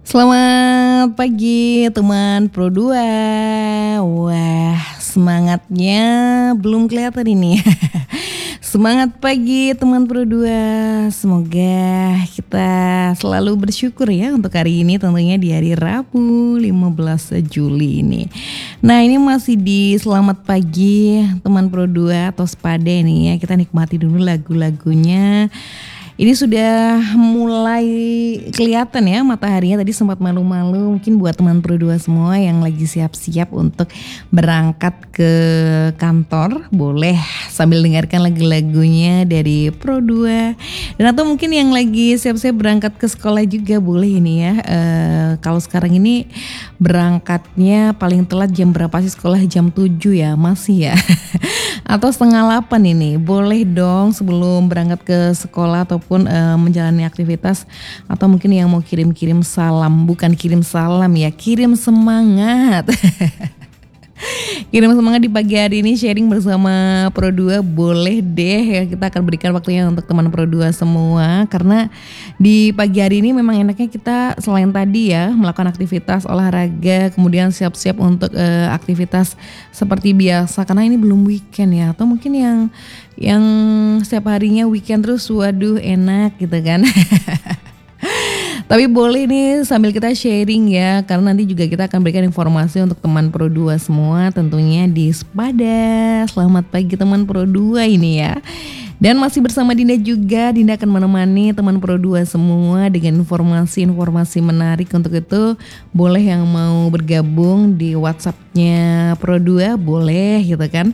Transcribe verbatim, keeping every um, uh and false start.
Selamat pagi teman Pro dua. Wah, semangatnya belum kelihatan ini. Semangat pagi teman Pro dua. Semoga kita selalu bersyukur ya untuk hari ini, tentunya di hari Rabu lima belas Juli ini. Nah, ini masih di selamat pagi teman Pro dua atau Sepada nih ya. Kita nikmati dulu lagu-lagunya. Ini sudah mulai kelihatan ya mataharinya, tadi sempat malu-malu. Mungkin buat teman Pro dua semua yang lagi siap-siap untuk berangkat ke kantor, boleh sambil dengarkan lagu-lagunya dari Pro dua. Dan atau mungkin yang lagi siap-siap berangkat ke sekolah juga boleh ini ya. E, kalau sekarang ini berangkatnya paling telat jam berapa sih sekolah? Jam tujuh ya, masih ya. Atau setengah delapan ini, boleh dong sebelum berangkat ke sekolah ataupun uh, menjalani aktivitas, atau mungkin yang mau kirim-kirim salam, bukan kirim salam ya, kirim semangat. Kirim semangat di pagi hari ini, sharing bersama Pro dua, boleh deh ya. Kita akan berikan waktunya untuk teman Pro dua semua, karena di pagi hari ini memang enaknya kita selain tadi ya melakukan aktivitas olahraga, kemudian siap-siap untuk uh, aktivitas seperti biasa, karena ini belum weekend ya. Atau mungkin yang yang setiap harinya weekend terus, waduh enak gitu kan. Tapi boleh nih sambil kita sharing ya, karena nanti juga kita akan berikan informasi untuk teman Pro dua semua tentunya di Sepada. Selamat pagi teman Pro dua ini ya. Dan masih bersama Dinda juga, Dinda akan menemani teman Pro dua semua dengan informasi-informasi menarik. Untuk itu boleh yang mau bergabung di WhatsAppnya Pro dua, boleh gitu kan.